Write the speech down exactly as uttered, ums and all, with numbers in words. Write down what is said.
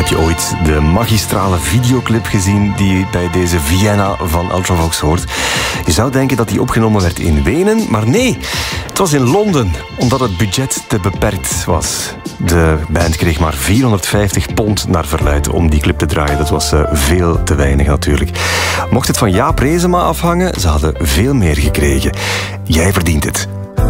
Heb je ooit de magistrale videoclip gezien die bij deze Vienna van Ultravox hoort? Je zou denken dat die opgenomen werd in Wenen, maar nee, het was in Londen, omdat het budget te beperkt was. De band kreeg maar vierhonderdvijftig pond naar verluidt om die clip te draaien. Dat was uh, veel te weinig natuurlijk. Mocht het van Jaap Reesema afhangen, ze hadden veel meer gekregen. Jij verdient het.